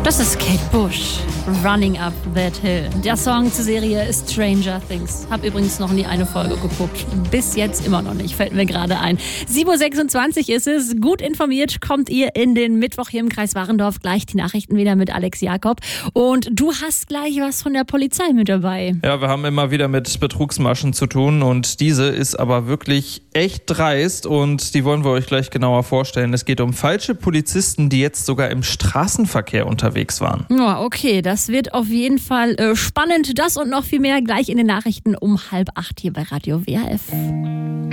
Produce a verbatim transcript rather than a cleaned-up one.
Das ist Kate Bush, Running Up That Hill. Der Song zur Serie Stranger Things. Hab übrigens noch nie eine Folge geguckt. Bis jetzt immer noch nicht, fällt mir gerade ein. sieben Uhr sechsundzwanzig ist es. Gut informiert kommt ihr in den Mittwoch hier im Kreis Warendorf. Gleich die Nachrichten wieder mit Alex Jakob. Und du hast gleich was von der Polizei mit dabei. Ja, wir haben immer wieder mit Betrugsmaschen zu tun und diese ist aber wirklich echt dreist und die wollen wir euch gleich genauer vorstellen. Es geht um falsche Polizisten, die jetzt sogar im Straßenverkehr unterwegs waren. Ja, okay, das wird auf jeden Fall äh, spannend. Das und noch viel mehr gleich in den Nachrichten um halb acht hier bei Radio W H F.